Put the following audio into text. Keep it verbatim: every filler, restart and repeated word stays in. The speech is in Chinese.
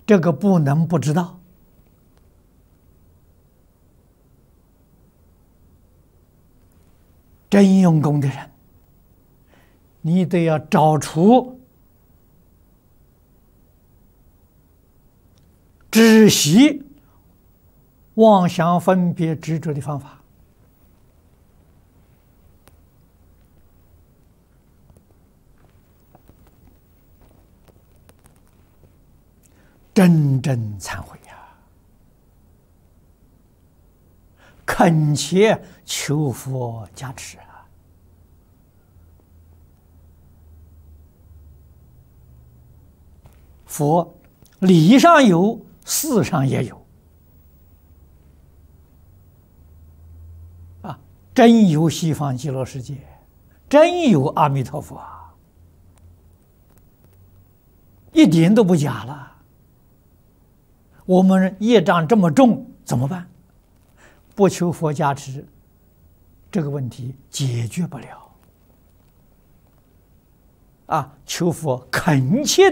这个不能不知道。真用功的人，你得要找出止息妄想分别执着的方法。真正忏悔呀，恳切求佛加持啊！佛理上有，事上也有啊！真有西方极乐世界，真有阿弥陀佛啊，一点都不假了。我们业障这么重，怎么办？不求佛加持，这个问题解决不了。啊，求佛恳切